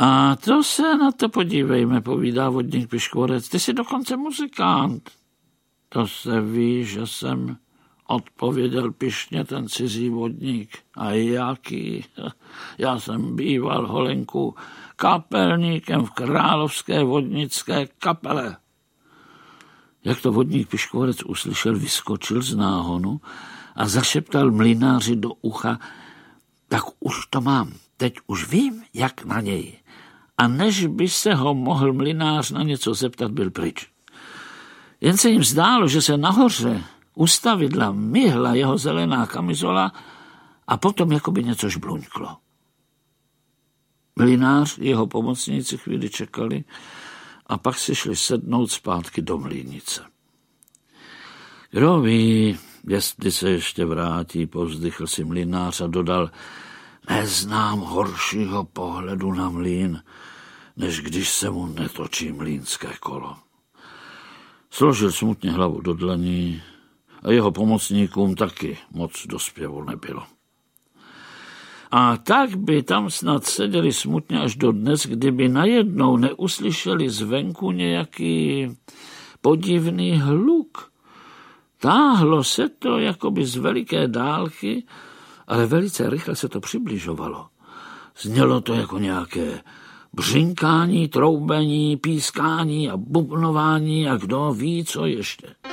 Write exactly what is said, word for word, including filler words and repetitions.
A to se na to podívejme, povídá vodník Piškvorec. Ty jsi dokonce muzikant. To se ví, že jsem, odpověděl pyšně ten cizí vodník. A jaký? Já jsem býval, Holenku, kapelníkem v královské vodnické kapele. Jak to vodník Piškvorec uslyšel, vyskočil z náhonu a zašeptal mlynáři do ucha: tak už to mám, teď už vím, jak na něj. A než by se ho mohl mlynář na něco zeptat, byl pryč. Jen se jim zdálo, že se nahoře u stavidla myhla jeho zelená kamizola a potom jakoby něco žbluňklo. Mlynář, jeho pomocníci chvíli čekali a pak si šli sednout zpátky do mlýnice. Kdo ví, jestli se ještě vrátí, povzdychl si mlynář a dodal: neznám horšího pohledu na mlýn, než když se mu netočí mlýnské kolo. Složil smutně hlavu do dlaní a jeho pomocníkům taky moc do zpěvu nebylo. A tak by tam snad seděli smutně až do dnes, kdyby najednou neuslyšeli zvenku nějaký podivný hluk. Táhlo se to jakoby z veliké dálky, ale velice rychle se to přibližovalo. Znělo to jako nějaké břinkání, troubení, pískání a bubnování a kdo ví, co ještě.